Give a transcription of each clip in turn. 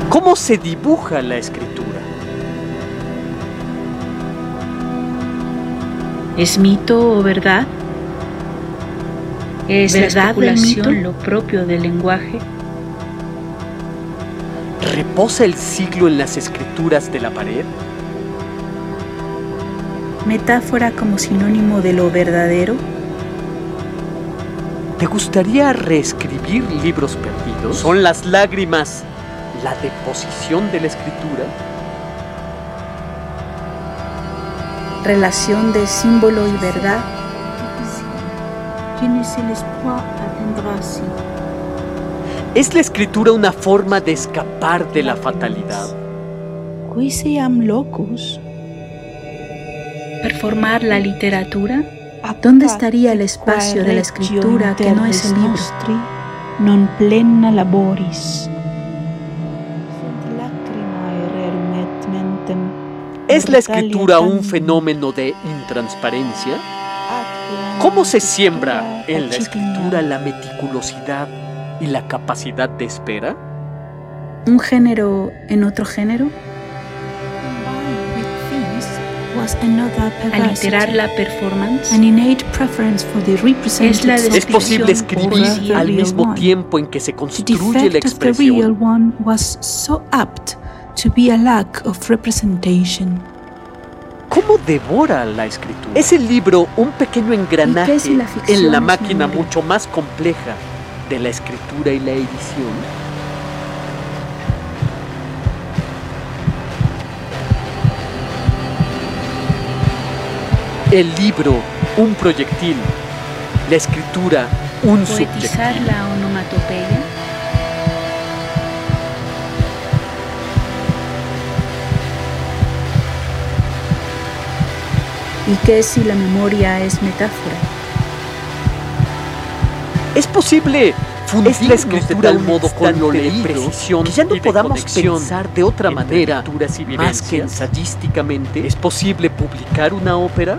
¿Cómo se dibuja la escritura? ¿Es mito o verdad? ¿Es verdad la especulación lo propio del lenguaje? ¿Reposa el siglo en las escrituras de la pared? ¿Metáfora como sinónimo de lo verdadero? ¿Te gustaría reescribir libros perdidos? ¿Son las lágrimas la deposición de la escritura? Relación de símbolo y verdad. ¿Es la escritura una forma de escapar de la fatalidad? ¿Performar la literatura? ¿Dónde estaría el espacio de la escritura que no es el libro? Non plena laboris. ¿Es la escritura un fenómeno de intransparencia? ¿Cómo se siembra en la escritura la meticulosidad y la capacidad de espera? ¿Un género en otro género? Aliterar la performance. Es posible escribir al mismo tiempo en que se construye la expresión. ¿Cómo devora la escritura? ¿Es el libro un pequeño engranaje en la máquina mucho más compleja de la escritura y la edición? El libro, un proyectil. La escritura, un subjetivo. ¿Poetizar la onomatopeya? ¿Y qué si la memoria es metáfora? ¿Es posible fundir la escritura un modo con lo leído, precisión que ya no podamos pensar de otra manera más que ensayísticamente? ¿Es posible publicar una ópera?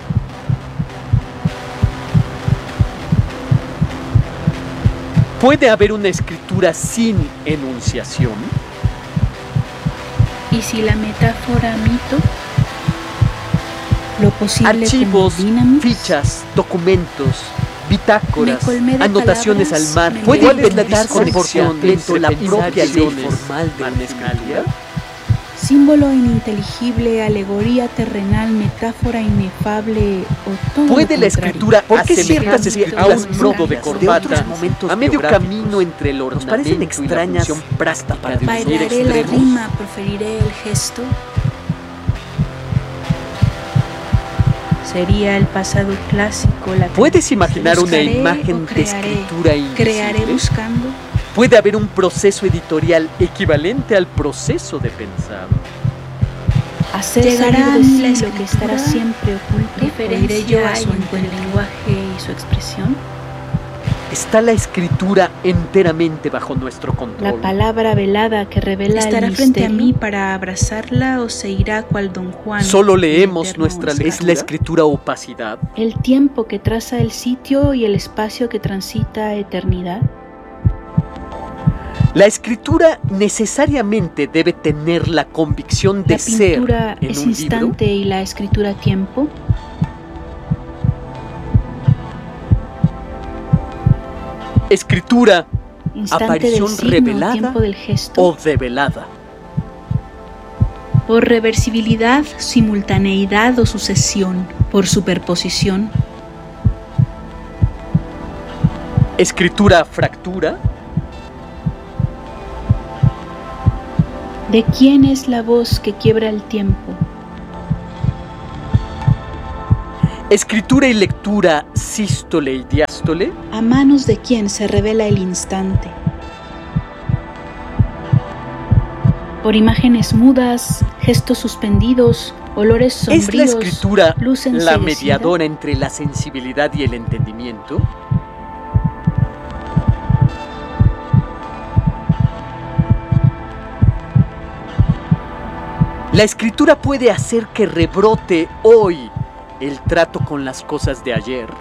¿Puede haber una escritura sin enunciación? ¿Y si la metáfora mito? Lo posible archivos, como Dynamix, fichas, documentos, bitácoras, anotaciones al mar. ¿Puede inventarse por completo la propia ley formal de la escritura? Símbolo ininteligible, alegoría terrenal, metáfora inefable o todo. ¿Puede la escritura asemejarse a un nudo de corbata a medio camino entre el ornamento extrañas y la función práctica para definir extremos? Bailaré la rima, proferiré el gesto. Sería el pasado clásico. ¿Puedes imaginar una imagen de escritura invisible? Crearé buscando. ¿Puede haber un proceso editorial equivalente al proceso de pensar? Llegará a mí lo que estará siempre oculto. ¿Oiré yo a su el lenguaje y su expresión? ¿Está la escritura enteramente bajo nuestro control? La palabra velada que revela ¿estará el frente a mí para abrazarla o se irá cual Don Juan? Solo leemos nuestra ley. ¿Es la escritura opacidad? ¿El tiempo que traza el sitio y el espacio que transita eternidad? La escritura necesariamente debe tener la convicción de ser en un libro. ¿La pintura es instante y la escritura tiempo? Escritura, instante aparición del signo, revelada tiempo del gesto. O develada. Por reversibilidad, simultaneidad o sucesión, por superposición. Escritura, fractura. ¿De quién es la voz que quiebra el tiempo? Escritura y lectura, sístole y diástole. ¿A manos de quién se revela el instante? Por imágenes mudas, gestos suspendidos, olores sombríos. ¿Es la escritura luz la mediadora entre la sensibilidad y el entendimiento? La escritura puede hacer que rebrote hoy el trato con las cosas de ayer.